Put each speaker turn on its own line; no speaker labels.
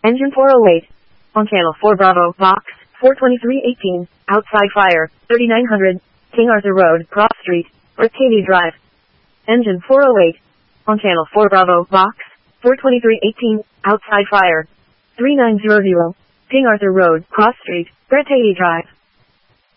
Engine 408. On channel 4 Bravo, box 42318, outside fire, 3900, King Arthur Road, Cross Street, Arcadia Drive. Engine 408. On channel 4 Bravo, box 42318, outside fire, 3900, King Arthur Road, Cross Street, Arcadia Drive.